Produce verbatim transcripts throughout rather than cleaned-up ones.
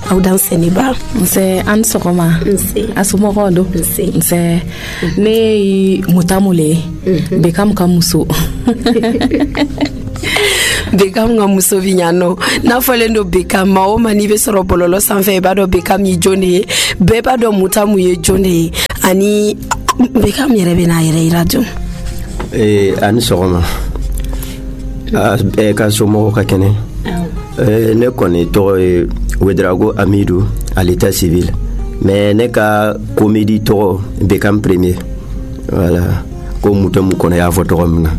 aw dan seniba nse an sɔgɔma asomɔgɔw do nse ne ye mutamule Bekam ka muso Bekam ka muso bi ɲano n'a fɔlen do Bekam ma o ma n'i bɛ sɔrɔ bɔlɔlɔ sanfɛ i b'a dɔn Bekam ye jɔn de ye bɛɛ b'a dɔn Mutamu ye jɔn de ye ani Bekam yɛrɛ bɛ n'a yɛrɛ yira dun eh ani sɔgɔma eh ka somɔgɔw ka kɛnɛ eh ne kɔni tɔgɔ ye Wedrago Amidou à l'état civil mais ne ka comédie tɔgɔ Bekam premier voilà ko Mutamu kɔnɔ y'a fɔ tɔgɔ min na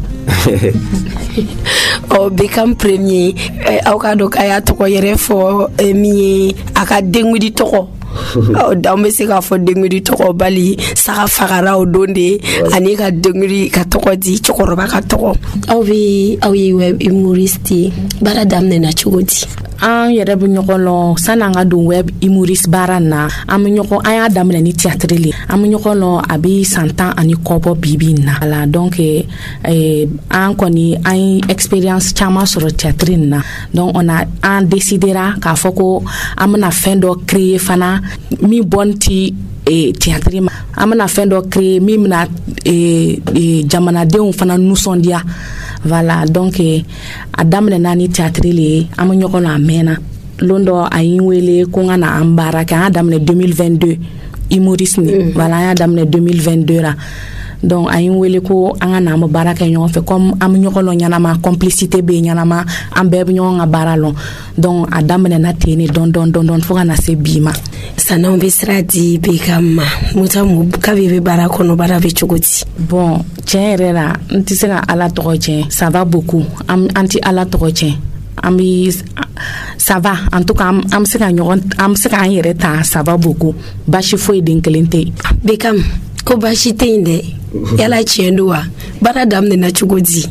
oh Bekam premier aw ka dɔn k'a y'a tɔgɔ yɛrɛ fɔ min ye a ka dengudi tɔgɔ dan bɛ se k'a fɔ dengudi tɔgɔ bali saga fagara o don de ani ka dengudi ka tɔgɔ di cɛkɔrɔba ka tɔgɔ aw bɛ aw ye web humoriste baara daminɛna cogo di an yɛrɛ bɛ ɲɔgɔn lɔn sani an ka don web humoriste baara na an bɛ ɲɔgɔn an y'a daminɛ ni théâtre le an bɛ ɲɔgɔn lɔn a bɛ san tan ani kɔ bɔ bibi na la donc eh, an kɔni an ye expérience caman sɔrɔ théâtre na donc on a an décidera k'a fɔ ko an bɛna fɛn dɔ créer fana min bɔn ti e théâtre ma an bɛna fɛn dɔ créer min bɛna e, e, jamanadenw fana nisɔndiya voilà donc a daminɛna ni théâtre le ye an bɛ ɲɔgɔn na a mɛnna lon dɔ a yi wele ko n ka na an baara kɛ an y'a daminɛ deux mille vingt-deux humoriste ni voilà an y'a daminɛ deux mille vingt-deux la donc a yi wele ko an ka na an bɛ baara kɛ ɲɔgɔn fɛ comme an bɛ ɲɔgɔn lɔn ɲanama complicité bɛ ɲanama an bɛɛ bɛ ɲɔgɔn ka baara lɔn donc a daminɛna ten ne dɔn dɔn dɔn dɔn fo ka na se bi ma san'anw bɛ sira di Bekam ma Mutamu kabi bɛ baara kɔnɔ baara bɛ cogo di bon tiɲɛ yɛrɛ la n tɛ se ka Ala tɔgɔ tiɲɛ ça va beaucoup an tɛ Ala tɔgɔ tiɲɛ an bɛ ça va en tout cas an bɛ se ka ɲɔgɔn an bɛ se k'an yɛrɛ ta ça va beaucoup baasi foyi den kelen tɛ yen Bekam ko baasi tɛ yen dɛ yala tiɲɛ don wa baara daminɛna cogo di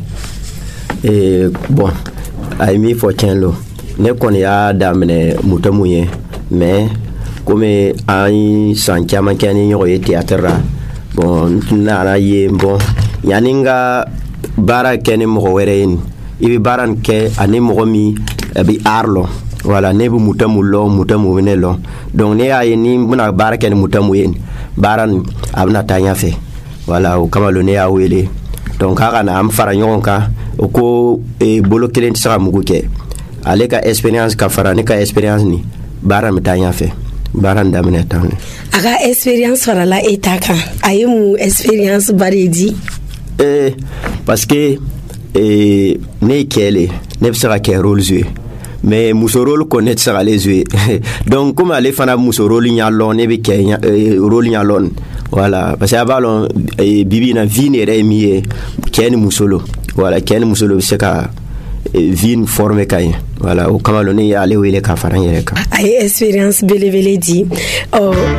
eh bon a ye min fɔ tiɲɛ lo ne kɔni y'a daminɛ Mutamu ye mais comme an ye san caman kɛ ni ɲɔgɔn ye théâtre la bon n nana ye bon yanni n ka baara kɛ ni mɔgɔ wɛrɛ ye i bɛ baara nin kɛ ani mɔgɔ min a bɛ art lɔn voilà ne bɛ Mutamu lɔn Mutamu bɛ ne lɔn donc ne y'a ye ni n bɛna baara kɛ ni Mutamu ye baara nin a bɛna taa ɲɛfɛ voilà o kama ne y'a wele donc k'a ka na an fara ɲɔgɔn kan o ko bolo kelen tɛ se ka mugu kɛ ale ka expérience ka fara ne ka expérience ni baara bɛ taa ɲɛfɛ baara nin daminɛ tan a ka expérience farala e ta kan a ye mun expérience ba de di eh parce que eh ne ye cɛ le ne bɛ se ka kɛ rôle jouer mais muso rôle ko ne tɛ se k'ale jouer donc comme ale fana muso rôle ɲa lɔn ne bɛ kɛ rôle ɲa lɔn voilà parce que a b'a lɔn bibi na vie ne yɛrɛ ye min ye cɛ ni muso lo voilà cɛ ni muso lo bɛ se ka vie ni former ka ɲɛ voilà o kama ne y'ale wele ka fara n yɛrɛ kan a ye expérience belebele di ɔ